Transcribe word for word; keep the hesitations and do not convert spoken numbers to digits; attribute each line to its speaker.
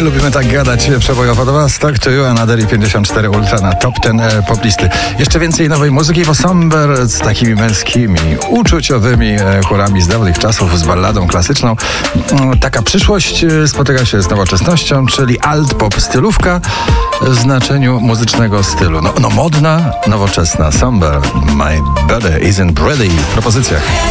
Speaker 1: lubimy tak gadać przebojowo do Was. Talk to You, Another i pięćdziesiąt cztery Ultra na top dziesięć poplisty. Jeszcze więcej nowej muzyki, bo Somber z takimi męskimi, uczuciowymi chórami z dawnych czasów, z balladą klasyczną. Taka przyszłość spotyka się z nowoczesnością, czyli alt-pop stylówka w znaczeniu muzycznego stylu. No, no modna, nowoczesna. Somber, My Body Isn't Ready w propozycjach.